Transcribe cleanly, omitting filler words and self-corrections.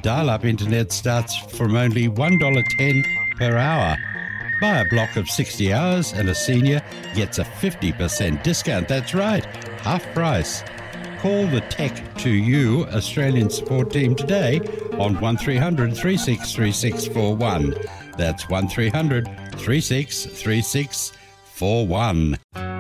Dial-up internet starts from only $1.10 per hour. Buy a block of 60 hours and a senior gets a 50% discount. That's right, half price. Call the Tech2U Australian support team today on 1300 363641. That's 1300 363641.